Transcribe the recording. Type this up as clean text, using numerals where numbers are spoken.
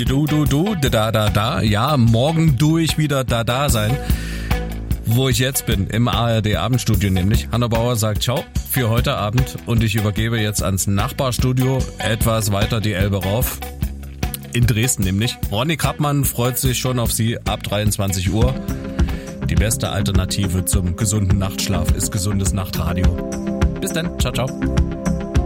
Da. Ja, morgen ich wieder da sein. Wo ich jetzt bin, im ARD-Abendstudio nämlich. Hanna Bauer sagt ciao für heute Abend und ich übergebe jetzt ans Nachbarstudio etwas weiter die Elbe rauf. In Dresden nämlich. Ronny Krappmann freut sich schon auf Sie ab 23 Uhr. Die beste Alternative zum gesunden Nachtschlaf ist gesundes Nachtradio. Bis dann, ciao, ciao.